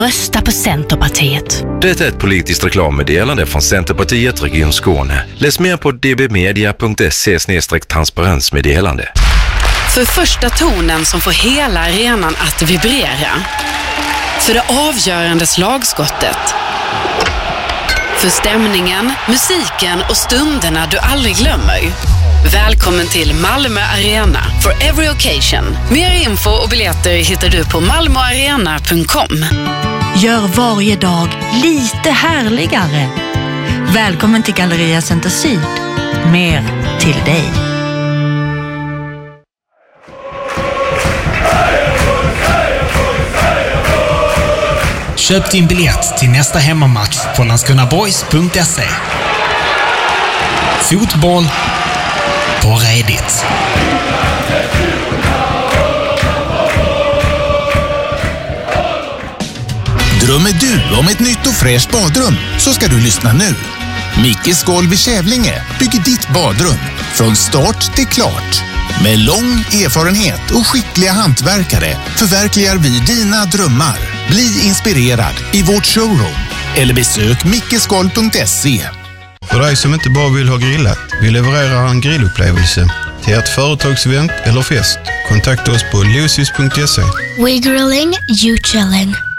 Rösta på Centerpartiet. Det är ett politiskt reklammeddelande från Centerpartiet Region Skåne. Läs mer på dbmedia.se/transparensmeddelande. För första tonen som får hela arenan att vibrera. För det avgörande slagskottet. För stämningen, musiken och stunderna du aldrig glömmer. Välkommen till Malmö Arena for every occasion. Mer info och biljetter hittar du på malmoarena.com. Gör varje dag lite härligare. Välkommen till Galleria Center Syd. Mer till dig. Köp din biljett till nästa hemmamatch på landskrona.boys.se. Fotboll på redigt. Drömmer du om ett nytt och fräscht badrum så ska du lyssna nu. Mickes Golv i Kävlinge bygger ditt badrum från start till klart. Med lång erfarenhet och skickliga hantverkare förverkligar vi dina drömmar. Bli inspirerad i vårt showroom eller besök mickesgolv.se. För dig som inte bara vill ha grillat, vi levererar en grillupplevelse till ett företagsevent eller fest. Kontakta oss på lucis.se. We grilling, you chilling.